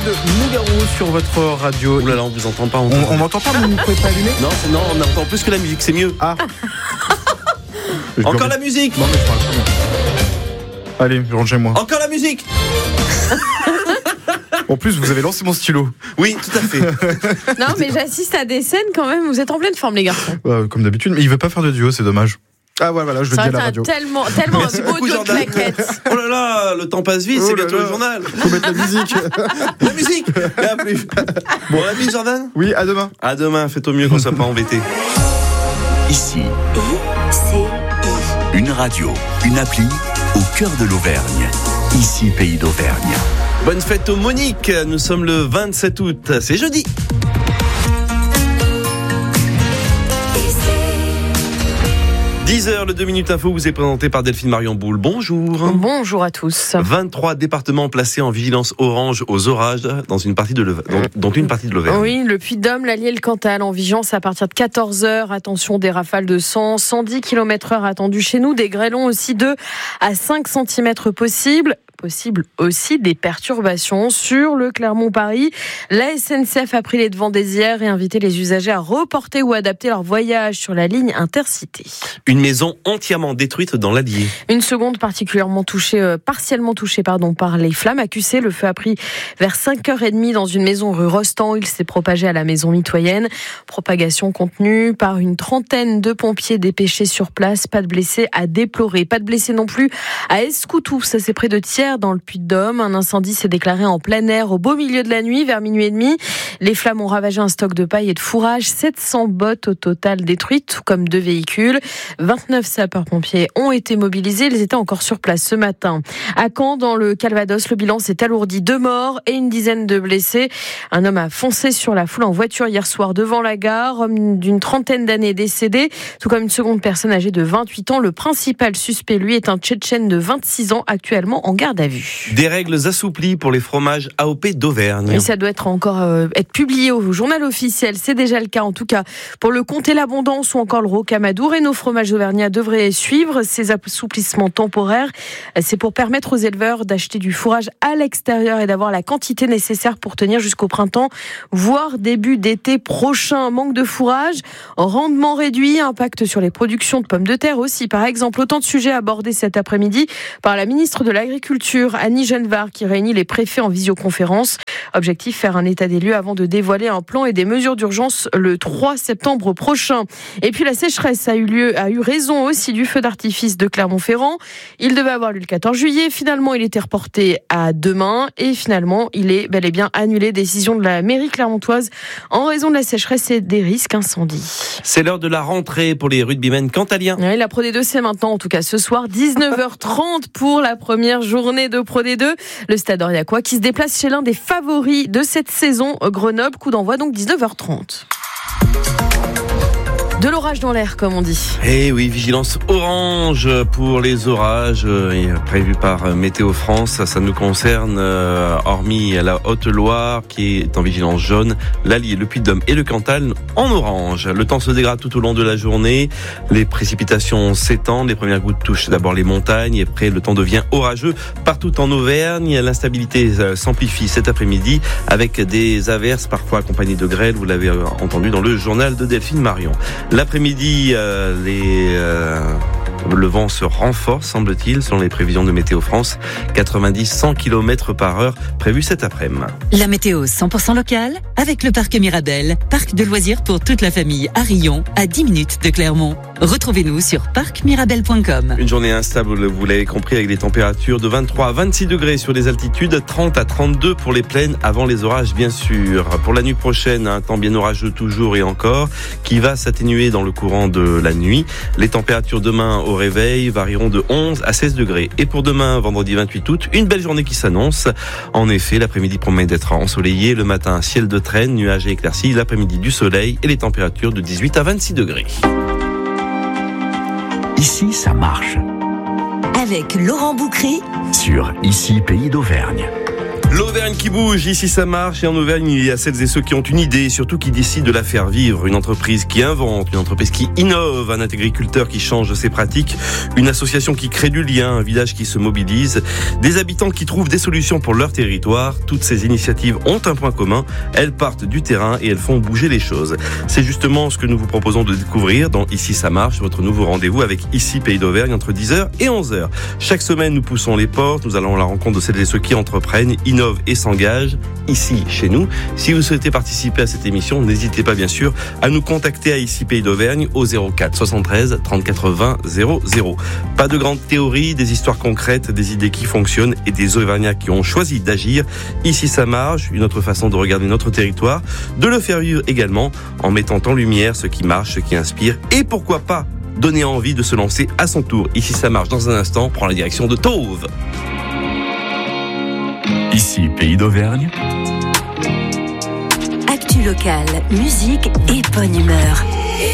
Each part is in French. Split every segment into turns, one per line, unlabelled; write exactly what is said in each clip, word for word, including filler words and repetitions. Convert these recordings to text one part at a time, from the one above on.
Nougaro sur votre radio.
Ouh là là, on vous entend pas. On,
on, on m'entend pas, mais vous ne pouvez pas allumer?
Non, c'est, non, on entend plus que la musique, c'est mieux.
Ah.
Encore la musique.
Non, mais je parle pas bien. Allez, rangez-moi.
Encore la musique.
En plus, vous avez lancé mon stylo.
Oui, tout à fait.
Non, mais j'assiste à des scènes quand même. Vous êtes en pleine forme, les garçons.
Euh, comme d'habitude, mais il veut pas faire de duo, c'est dommage. Ah ouais, voilà, je le dis à la radio.
Tellement, tellement un beau
beaucoup,
duo de
Jordan.
claquettes.
Oh là là, le temps passe vite,
Oh
c'est
là
bientôt
là.
le journal.
Faut mettre la musique.
La musique. Et à plus. Bon, la mise, Jordan.
Oui, à demain.
À demain, faites au mieux qu'on soit pas embêté.
Ici,
I C I.
une radio, une appli au cœur de l'Auvergne. Ici, Pays d'Auvergne.
Bonne fête aux Monique. Nous sommes le vingt-sept août. C'est jeudi. dix heures, le deux minutes info vous est présenté par Delphine Marion Boule. Bonjour.
Bonjour à tous.
vingt-trois départements placés en vigilance orange aux orages dans une partie de l'Auvergne, dont, dont une partie de l'Auvergne.
Oui, le Puy-de-Dôme, l'Allier et le Cantal en vigilance à partir de quatorze heures. Attention, des rafales de cent, cent dix kilomètres heure attendues chez nous. Des grêlons aussi deux à cinq centimètres possibles. Possible aussi des perturbations sur le Clermont-Paris. La S N C F a pris les devants des hier et invité les usagers à reporter ou adapter leur voyage sur la ligne Intercité.
Une maison entièrement détruite dans l'Allier.
Une seconde particulièrement touchée, euh, partiellement touchée pardon, par les flammes A Q C. Le feu a pris vers cinq heures trente dans une maison rue Rostand. Il s'est propagé à la maison mitoyenne. Propagation contenue par une trentaine de pompiers dépêchés sur place. Pas de blessés à déplorer. Pas de blessés non plus à Escoutou. Ça c'est près de Thiers dans le Puy-de-Dôme. Un incendie s'est déclaré en plein air au beau milieu de la nuit vers minuit et demi. Les flammes ont ravagé un stock de paille et de fourrage. sept cents bottes au total détruites, tout comme deux véhicules. vingt-neuf sapeurs-pompiers ont été mobilisés. Ils étaient encore sur place ce matin. À Caen, dans le Calvados, le bilan s'est alourdi. Deux morts et une dizaine de blessés. Un homme a foncé sur la foule en voiture hier soir devant la gare. Homme d'une trentaine d'années décédé, tout comme une seconde personne âgée de vingt-huit ans. Le principal suspect, lui, est un Tchétchène de vingt-six ans, actuellement en garde à vue.
Des règles assouplies pour les fromages A O P d'Auvergne.
Et ça doit être encore euh, être publié au journal officiel. C'est déjà le cas, en tout cas, pour le Comté l'Abondance ou encore le Rocamadour. Et nos fromages auvergnats devraient suivre ces assouplissements temporaires. C'est pour permettre aux éleveurs d'acheter du fourrage à l'extérieur et d'avoir la quantité nécessaire pour tenir jusqu'au printemps, voire début d'été prochain. Manque de fourrage, rendement réduit, impact sur les productions de pommes de terre aussi. Par exemple, autant de sujets abordés cet après-midi par la ministre de l'Agriculture, Annie Genevard, qui réunit les préfets en visioconférence. Objectif, faire un état des lieux avant de dévoiler un plan et des mesures d'urgence le trois septembre prochain. Et puis la sécheresse a eu lieu, a eu raison aussi du feu d'artifice de Clermont-Ferrand. Il devait avoir lieu le quatorze juillet. Finalement, il était reporté à demain. Et finalement, il est bel et bien annulé. Décision de la mairie clermontoise en raison de la sécheresse et des risques incendies.
C'est l'heure de la rentrée pour les rugbymen cantaliens.
Oui, la Pro D deux, c'est maintenant, en tout cas ce soir, dix-neuf heures trente pour la première journée de Pro D deux. Le Stade Oriacois qui se déplace chez l'un des favoris de cette saison, Grenoble. Coup d'envoi donc dix-neuf heures trente. De l'orage dans l'air, comme on dit.
Eh oui, vigilance orange pour les orages euh, prévus par Météo France. Ça, ça nous concerne, euh, hormis la Haute-Loire qui est en vigilance jaune, l'Allier, le Puy-de-Dôme et le Cantal en orange. Le temps se dégrade tout au long de la journée. Les précipitations s'étendent. Les premières gouttes touchent d'abord les montagnes et après le temps devient orageux partout en Auvergne. L'instabilité s'amplifie cet après-midi avec des averses parfois accompagnées de grêle. Vous l'avez entendu dans le journal de Delphine Marion. L'après-midi, euh, les, euh, le vent se renforce, semble-t-il, selon les prévisions de Météo France. quatre-vingt-dix à cent kilomètres par heure prévus cet après-midi.
La météo cent pour cent locale avec le parc Mirabel, parc de loisirs pour toute la famille à Rion, à dix minutes de Clermont. Retrouvez-nous sur parc mirabel point com.
Une journée instable, vous l'avez compris, avec des températures de vingt-trois à vingt-six degrés sur les altitudes, trente à trente-deux pour les plaines avant les orages, bien sûr. Pour la nuit prochaine, un temps bien orageux toujours et encore, qui va s'atténuer dans le courant de la nuit. Les températures demain au réveil varieront de onze à seize degrés. Et pour demain, vendredi vingt-huit août, une belle journée qui s'annonce. En effet, l'après-midi promet d'être ensoleillé. Le matin, ciel de traîne, nuages et éclaircies. L'après-midi, du soleil et les températures de dix-huit à vingt-six degrés.
Ici, ça marche.
Avec Laurent Boucry
Sur Ici, Pays d'Auvergne.
L'Auvergne qui bouge, ici ça marche, et en Auvergne il y a celles et ceux qui ont une idée, et surtout qui décident de la faire vivre. Une entreprise qui invente, une entreprise qui innove, un agriculteur qui change ses pratiques, une association qui crée du lien, un village qui se mobilise, des habitants qui trouvent des solutions pour leur territoire. Toutes ces initiatives ont un point commun, elles partent du terrain et elles font bouger les choses. C'est justement ce que nous vous proposons de découvrir dans Ici ça marche, votre nouveau rendez-vous avec Ici Pays d'Auvergne entre dix heures et onze heures. Chaque semaine nous poussons les portes, nous allons à la rencontre de celles et ceux qui entreprennent, innovent et s'engagent ici, chez nous. Si vous souhaitez participer à cette émission, n'hésitez pas bien sûr à nous contacter à Ici Pays d'Auvergne au zéro quatre soixante-treize trente-quatre vingt zéro zéro. Pas de grandes théories, des histoires concrètes, des idées qui fonctionnent et des Auvergnats qui ont choisi d'agir. Ici ça marche, une autre façon de regarder notre territoire, de le faire vivre également en mettant en lumière ce qui marche, ce qui inspire et pourquoi pas donner envie de se lancer à son tour. Ici ça marche dans un instant, prend la direction de Tauve.
Ici, Pays d'Auvergne.
Actu locale, musique et bonne humeur.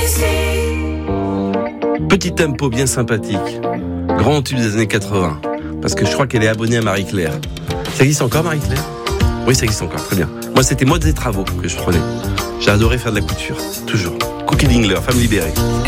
Petit tempo bien sympathique. Grand tube des années quatre-vingts. Parce que je crois qu'elle est abonnée à Marie-Claire. Ça existe encore, Marie-Claire ? Oui, ça existe encore, très bien. Moi, c'était Mode des Travaux que je prenais. J'ai adoré faire de la couture, toujours. Cookie Dingler, femme libérée.